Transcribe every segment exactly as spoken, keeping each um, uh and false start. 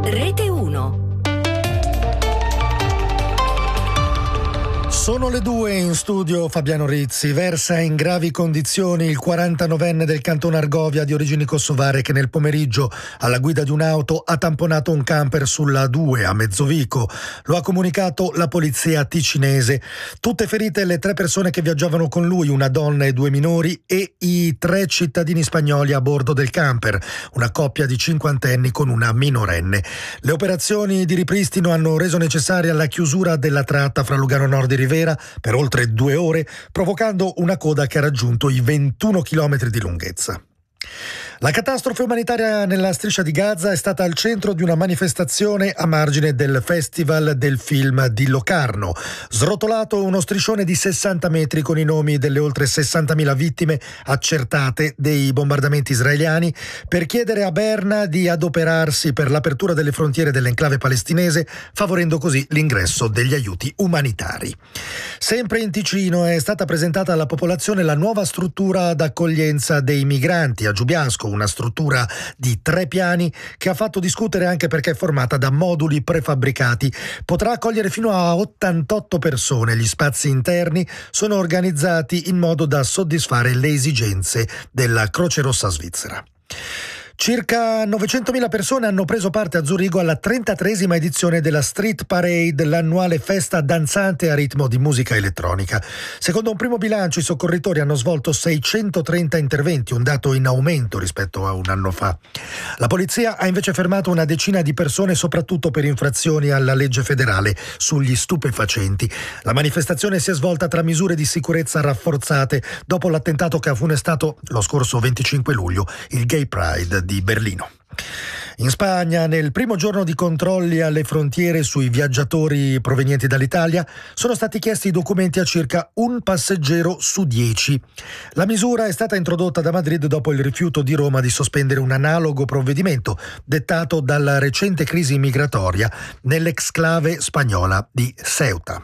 Rete uno. Sono le due, in studio Fabiano Rizzi. Versa in gravi condizioni il quarantanovenne del cantone Argovia di origini kosovare che nel pomeriggio alla guida di un'auto ha tamponato un camper sulla A due a Mezzovico. Lo ha comunicato la polizia ticinese. Tutte ferite le tre persone che viaggiavano con lui, una donna e due minori, e i tre cittadini spagnoli a bordo del camper, una coppia di cinquantenni con una minorenne. Le operazioni di ripristino hanno reso necessaria la chiusura della tratta fra Lugano Nord e Rivera per oltre due ore, provocando una coda che ha raggiunto i ventuno chilometri di lunghezza. La catastrofe umanitaria nella striscia di Gaza è stata al centro di una manifestazione a margine del Festival del Film di Locarno. Srotolato uno striscione di sessanta metri con i nomi delle oltre sessantamila vittime accertate dei bombardamenti israeliani per chiedere a Berna di adoperarsi per l'apertura delle frontiere dell'enclave palestinese, favorendo così l'ingresso degli aiuti umanitari. Sempre in Ticino è stata presentata alla popolazione la nuova struttura d'accoglienza dei migranti a Giubiasco, una struttura di tre piani che ha fatto discutere anche perché è formata da moduli prefabbricati. Potrà accogliere fino a ottantotto persone. Gli spazi interni sono organizzati in modo da soddisfare le esigenze della Croce Rossa svizzera. Circa novecentomila persone hanno preso parte a Zurigo alla trentatreesima edizione della Street Parade, l'annuale festa danzante a ritmo di musica elettronica. Secondo un primo bilancio, i soccorritori hanno svolto seicentotrenta interventi, un dato in aumento rispetto a un anno fa. La polizia ha invece fermato una decina di persone, soprattutto per infrazioni alla legge federale sugli stupefacenti. La manifestazione si è svolta tra misure di sicurezza rafforzate dopo l'attentato che ha funestato lo scorso venticinque luglio il Gay Pride di Berlino. In Spagna, nel primo giorno di controlli alle frontiere sui viaggiatori provenienti dall'Italia, sono stati chiesti i documenti a circa un passeggero su dieci. La misura è stata introdotta da Madrid dopo il rifiuto di Roma di sospendere un analogo provvedimento dettato dalla recente crisi migratoria nell'exclave spagnola di Ceuta.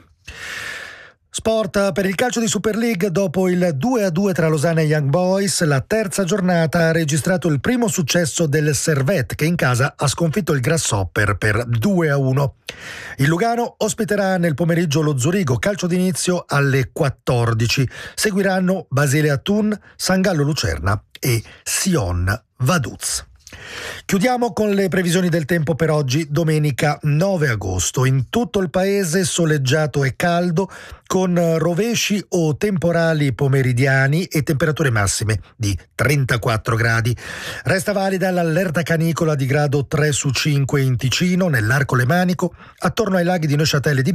Sport per il calcio di Super League. Dopo il due a due tra Losanna e Young Boys, la terza giornata ha registrato il primo successo del Servette, che in casa ha sconfitto il Grasshopper per due a uno. Il Lugano ospiterà nel pomeriggio lo Zurigo, calcio d'inizio alle quattordici. Seguiranno Basilea Thun, San Gallo Lucerna e Sion Vaduz. Chiudiamo con le previsioni del tempo per oggi, domenica nove agosto. In tutto il paese soleggiato e caldo, con rovesci o temporali pomeridiani e temperature massime di trentaquattro gradi. Resta valida l'allerta canicola di grado tre su cinque in Ticino, nell'Arco Lemanico, attorno ai laghi di Neuchâtel e di